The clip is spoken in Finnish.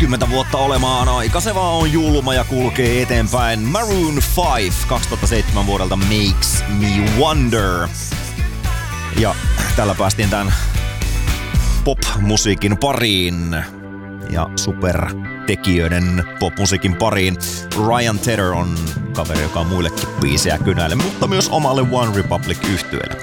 20 vuotta olemaan aika. Se vaan on julma ja kulkee eteenpäin. Maroon 5 2007 vuodelta Makes Me Wonder. Ja tällä päästiin tämän pop-musiikin pariin ja supertekijöiden pop-musiikin pariin. Ryan Tedder on kaveri, joka on muillekin biisejä kynäille, mutta myös omalle One Republic -yhtyeelle.